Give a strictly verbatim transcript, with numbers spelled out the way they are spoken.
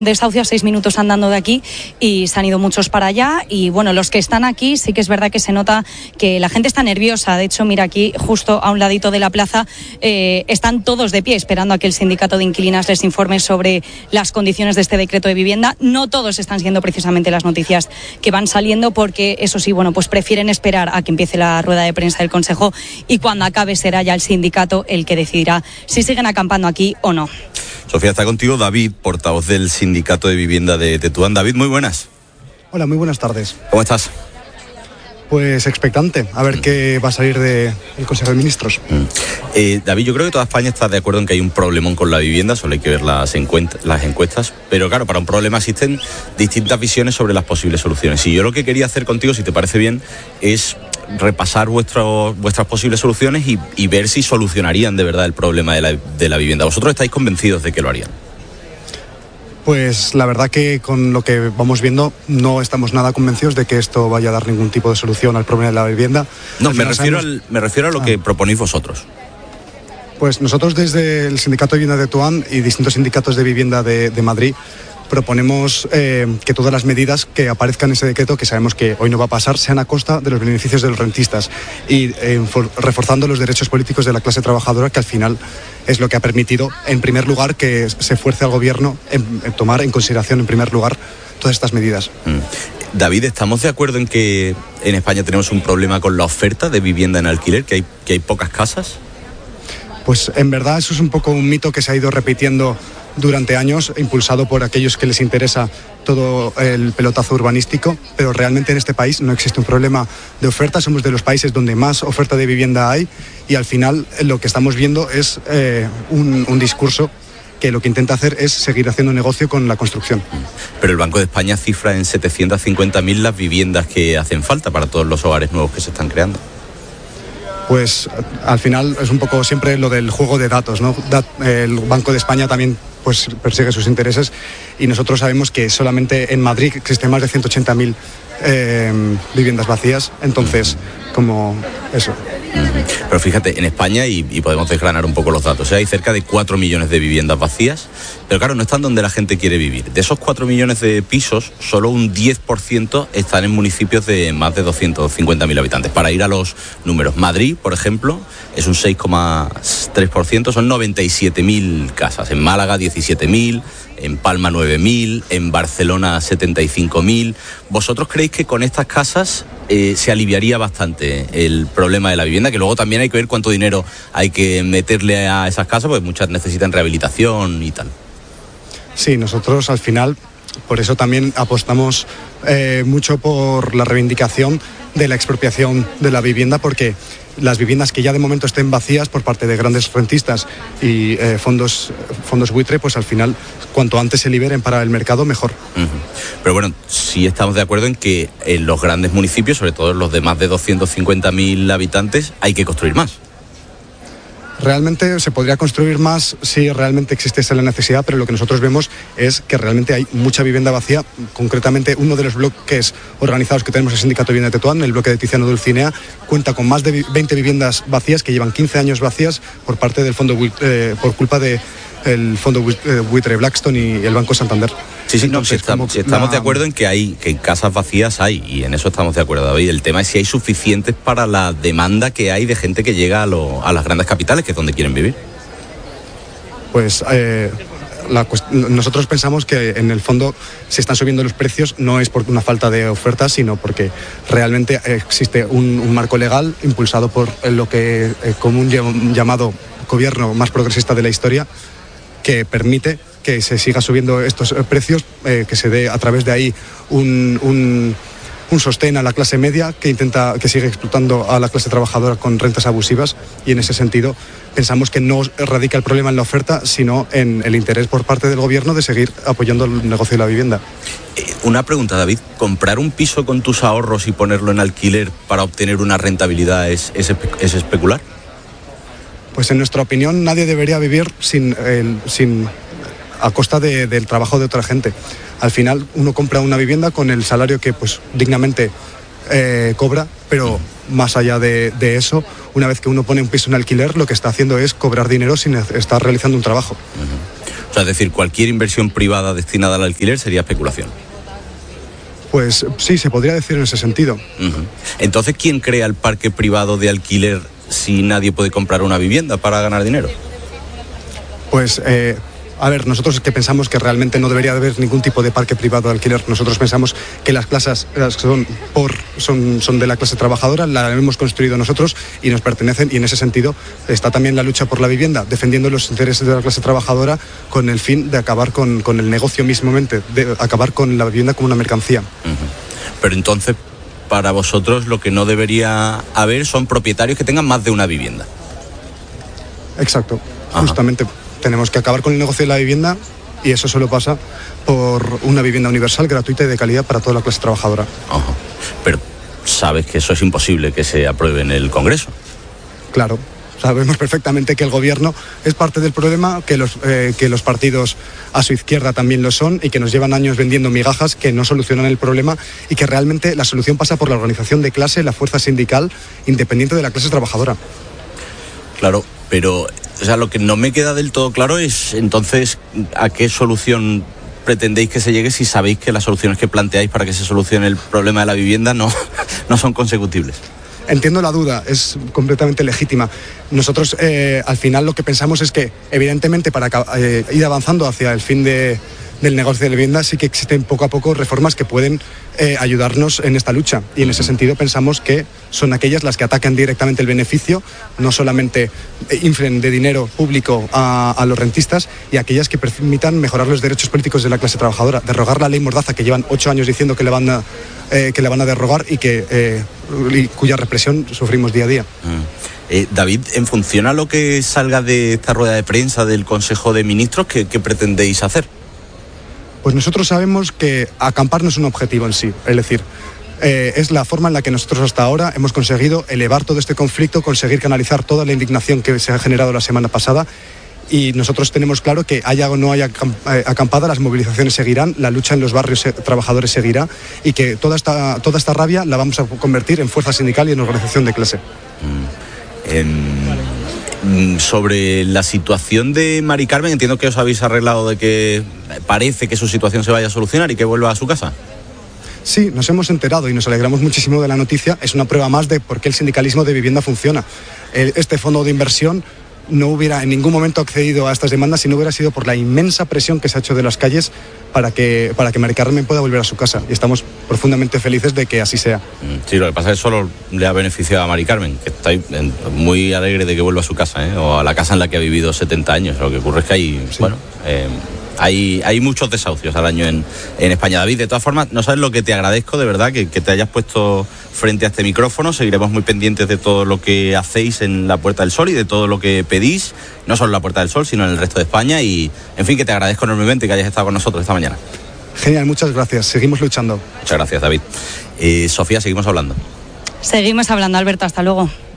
Desahucio a seis minutos andando de aquí y se han ido muchos para allá y bueno, los que están aquí sí que es verdad que se nota que la gente está nerviosa. De hecho, mira, aquí justo a un ladito de la plaza eh, están todos de pie esperando a que el sindicato de inquilinas les informe sobre las condiciones de este decreto de vivienda. No todos están siendo precisamente las noticias que van saliendo porque eso sí, bueno, pues prefieren esperar a que empiece la rueda de prensa del Consejo y cuando acabe será ya el sindicato el que decidirá si siguen acampando aquí o no. Sofía, está contigo David, portavoz del Sindicato de Vivienda de Tetuán. David, muy buenas. Hola, muy buenas tardes. ¿Cómo estás? Pues expectante, a ver mm. qué va a salir del Consejo de Ministros. Mm. Eh, David, yo creo que toda España está de acuerdo en que hay un problemón con la vivienda, solo hay que ver las, encuent- las encuestas, pero claro, para un problema existen distintas visiones sobre las posibles soluciones. Y yo lo que quería hacer contigo, si te parece bien, es repasar vuestro, vuestras posibles soluciones y, y ver si solucionarían de verdad el problema de la, de la vivienda. ¿Vosotros estáis convencidos de que lo harían? Pues la verdad que con lo que vamos viendo no estamos nada convencidos de que esto vaya a dar ningún tipo de solución al problema de la vivienda. No, me refiero, al, me refiero a lo ah. que proponéis vosotros. Pues nosotros desde el Sindicato de Vivienda de Tetuán y distintos sindicatos de vivienda de, de Madrid proponemos eh, que todas las medidas que aparezcan en ese decreto, que sabemos que hoy no va a pasar, sean a costa de los beneficios de los rentistas y eh, for, reforzando los derechos políticos de la clase trabajadora, que al final es lo que ha permitido, en primer lugar, que se fuerce al gobierno en, en tomar en consideración, en primer lugar, todas estas medidas. Mm. David, ¿estamos de acuerdo en que en España tenemos un problema con la oferta de vivienda en alquiler, que hay, que hay pocas casas? Pues en verdad eso es un poco un mito que se ha ido repitiendo durante años, impulsado por aquellos que les interesa todo el pelotazo urbanístico, pero realmente en este país no existe un problema de oferta. Somos de los países donde más oferta de vivienda hay y al final lo que estamos viendo es eh, un, un discurso que lo que intenta hacer es seguir haciendo negocio con la construcción. Pero el Banco de España cifra en setecientas cincuenta mil las viviendas que hacen falta para todos los hogares nuevos que se están creando. Pues al final es un poco siempre lo del juego de datos, ¿no? El Banco de España también pues persigue sus intereses y nosotros sabemos que solamente en Madrid existen más de ciento ochenta mil eh, viviendas vacías, entonces como eso. Pero fíjate, en España, y, y podemos desgranar un poco los datos, ¿eh? Hay cerca de cuatro millones de viviendas vacías, pero claro, no están donde la gente quiere vivir. De esos cuatro millones de pisos, solo un diez por ciento están en municipios de más de doscientos cincuenta mil habitantes. Para ir a los números, Madrid, por ejemplo, es un seis coma tres por ciento, son noventa y siete mil casas. En Málaga, diecisiete mil, en Palma, nueve mil, en Barcelona, setenta y cinco mil. ¿Vosotros creéis que con estas casas eh, se aliviaría bastante el problema de la vivienda? Que luego también hay que ver cuánto dinero hay que meterle a esas casas, porque muchas necesitan rehabilitación y tal. Sí, nosotros al final, por eso también apostamos eh, mucho por la reivindicación de la expropiación de la vivienda, porque las viviendas que ya de momento estén vacías por parte de grandes rentistas y eh, fondos, fondos buitre, pues al final cuanto antes se liberen para el mercado, mejor. Uh-huh. Pero bueno, sí estamos de acuerdo en que en los grandes municipios, sobre todo los de más de doscientos cincuenta mil habitantes, hay que construir más. Realmente se podría construir más si realmente existiese la necesidad, pero lo que nosotros vemos es que realmente hay mucha vivienda vacía. Concretamente, uno de los bloques organizados que tenemos el Sindicato de Vivienda de Tetuán, el bloque de Tiziano Dulcinea, cuenta con más de veinte viviendas vacías que llevan quince años vacías por parte del fondo eh, por culpa de el fondo buitre Blackstone y el Banco Santander. Sí, sí, no, si estamos, si estamos la... de acuerdo en que hay que casas vacías hay, y en eso estamos de acuerdo, David. El tema es si hay suficientes para la demanda que hay de gente que llega a, lo, a las grandes capitales, que es donde quieren vivir. Pues eh, la, nosotros pensamos que en el fondo se están subiendo los precios no es por una falta de oferta, sino porque realmente existe un, un marco legal impulsado por lo que eh, como un llamado gobierno más progresista de la historia, que permite que se siga subiendo estos precios, eh, que se dé a través de ahí un, un, un sostén a la clase media que intenta que sigue explotando a la clase trabajadora con rentas abusivas, y en ese sentido pensamos que no radica el problema en la oferta, sino en el interés por parte del gobierno de seguir apoyando el negocio de la vivienda. Eh, una pregunta, David, ¿comprar un piso con tus ahorros y ponerlo en alquiler para obtener una rentabilidad es, es, es especular? Pues en nuestra opinión nadie debería vivir sin, el, sin a costa de, del trabajo de otra gente. Al final uno compra una vivienda con el salario que pues dignamente eh, cobra, pero más allá de, de eso, una vez que uno pone un piso en alquiler, lo que está haciendo es cobrar dinero sin estar realizando un trabajo. Uh-huh. O sea, es decir, cualquier inversión privada destinada al alquiler sería especulación. Pues sí, se podría decir en ese sentido. Uh-huh. Entonces, ¿quién crea el parque privado de alquiler si nadie puede comprar una vivienda para ganar dinero? Pues, eh, a ver, nosotros que pensamos que realmente no debería haber ningún tipo de parque privado de alquiler. Nosotros pensamos que las clases las que son, por, son, son de la clase trabajadora, la hemos construido nosotros y nos pertenecen, y en ese sentido está también la lucha por la vivienda, defendiendo los intereses de la clase trabajadora con el fin de acabar con, con el negocio mismamente, de acabar con la vivienda como una mercancía. Uh-huh. Pero entonces, para vosotros lo que no debería haber son propietarios que tengan más de una vivienda. Exacto, Ajá. Justamente. Tenemos que acabar con el negocio de la vivienda y eso solo pasa por una vivienda universal, gratuita y de calidad para toda la clase trabajadora. Ajá. Pero sabes que eso es imposible que se apruebe en el Congreso. Claro, sabemos perfectamente que el gobierno es parte del problema, que los, eh, que los partidos a su izquierda también lo son y que nos llevan años vendiendo migajas que no solucionan el problema y que realmente la solución pasa por la organización de clase, la fuerza sindical independiente de la clase trabajadora. Claro, pero o sea, lo que no me queda del todo claro es entonces a qué solución pretendéis que se llegue si sabéis que las soluciones que planteáis para que se solucione el problema de la vivienda no, no son consecutibles. Entiendo la duda, es completamente legítima. Nosotros eh, al final lo que pensamos es que evidentemente para eh, ir avanzando hacia el fin de, del negocio de la vivienda sí que existen poco a poco reformas que pueden eh, ayudarnos en esta lucha, y en ese sentido pensamos que son aquellas las que atacan directamente el beneficio, no solamente inflen de dinero público a, a los rentistas, y aquellas que permitan mejorar los derechos políticos de la clase trabajadora, derrogar la ley Mordaza que llevan ocho años diciendo que le van a, eh, que le van a derrogar y, que, eh, y cuya represión sufrimos día a día. Mm. Eh, David, en función a lo que salga de esta rueda de prensa del Consejo de Ministros, ¿qué, qué pretendéis hacer? Pues nosotros sabemos que acampar no es un objetivo en sí, es decir, eh, es la forma en la que nosotros hasta ahora hemos conseguido elevar todo este conflicto, conseguir canalizar toda la indignación que se ha generado la semana pasada, y nosotros tenemos claro que haya o no haya acampada, las movilizaciones seguirán, la lucha en los barrios trabajadores seguirá, y que toda esta, toda esta rabia la vamos a convertir en fuerza sindical y en organización de clase. Mm. En... Sobre la situación de Mari Carmen, entiendo que os habéis arreglado de que parece que su situación se vaya a solucionar y que vuelva a su casa. Sí, nos hemos enterado y nos alegramos muchísimo de la noticia. Es una prueba más de por qué el sindicalismo de vivienda funciona. Este fondo de inversión no hubiera en ningún momento accedido a estas demandas si no hubiera sido por la inmensa presión que se ha hecho de las calles para que, para que Mari Carmen pueda volver a su casa, y estamos profundamente felices de que así sea. Sí, lo que pasa es que solo le ha beneficiado a Mari Carmen, que está muy alegre de que vuelva a su casa, ¿eh? O a la casa en la que ha vivido setenta años. Lo que ocurre es que hay, sí. bueno, eh, hay, hay muchos desahucios al año en, en España. David, de todas formas, no sabes lo que te agradezco, de verdad, que, que te hayas puesto frente a este micrófono. Seguiremos muy pendientes de todo lo que hacéis en la Puerta del Sol y de todo lo que pedís, no solo en la Puerta del Sol, sino en el resto de España, y, en fin, que te agradezco enormemente que hayas estado con nosotros esta mañana. Genial, muchas gracias. Seguimos luchando. Muchas gracias, David. Eh, Sofía, seguimos hablando. Seguimos hablando, Alberto. Hasta luego.